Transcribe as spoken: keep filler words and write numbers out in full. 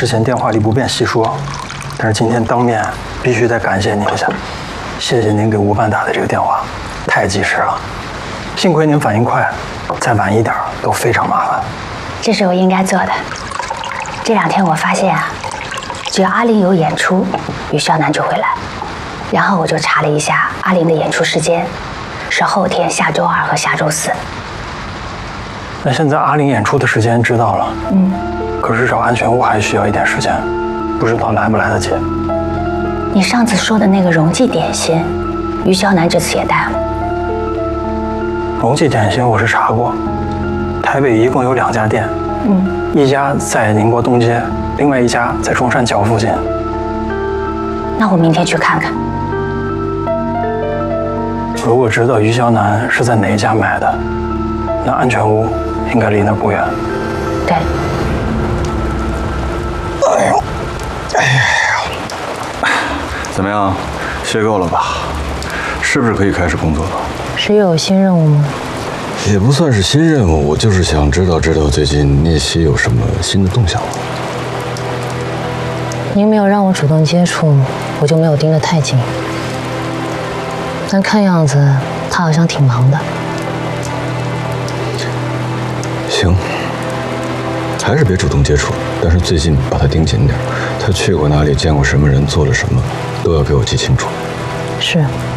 之前电话里不便细说，但是今天当面必须得感谢您一下。谢谢您给吴办打的这个电话，太及时了。幸亏您反应快，再晚一点都非常麻烦。 这是我应该做的。这两天我发现啊，只要阿玲有演出，于肖楠就会来。然后我就查了一下阿玲的演出时间，是后天、下周二和下周四。 那现在阿玲演出的时间知道了， 嗯， 可是找安全屋还需要一点时间，不知道来不来得及。 你上次说的那个荣记点心，于肖楠这次也带了。 荣记点心我是查过，台北一共有两家店， 嗯， 一家在宁波东街，另外一家在中山桥附近。 那我明天去看看。 如果知道于肖楠是在哪一家买的，那安全屋应该离那不远。 对。 哎呦，哎呀， 怎么样，歇够了吧？是不是可以开始工作了？ 是又有新任务吗？ 也不算是新任务，我就是想知道知道最近聂曦有什么新的动向。 您没有让我主动接触，我就没有盯得太紧。但看样子他好像挺忙的。 行，还是别主动接触，但是最近把他盯紧点。他去过哪里，见过什么人，做了什么，都要给我记清楚。 是。